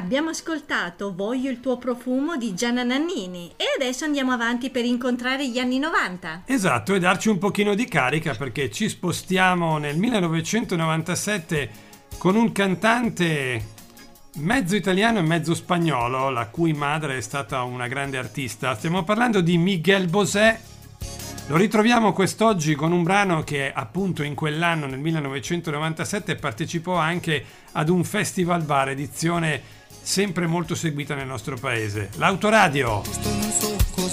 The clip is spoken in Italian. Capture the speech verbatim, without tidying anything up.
Abbiamo ascoltato Voglio il tuo profumo di Gianna Nannini e adesso andiamo avanti per incontrare gli anni novanta. Esatto, e darci un pochino di carica perché ci spostiamo nel millenovecentonovantasette con un cantante mezzo italiano e mezzo spagnolo, la cui madre è stata una grande artista. Stiamo parlando di Miguel Bosé. Lo ritroviamo quest'oggi con un brano che appunto in quell'anno, nel millenovecentonovantasette, partecipò anche ad un festival bar, edizione sempre molto seguita nel nostro paese. L'Autoradio. Giusto non so cosa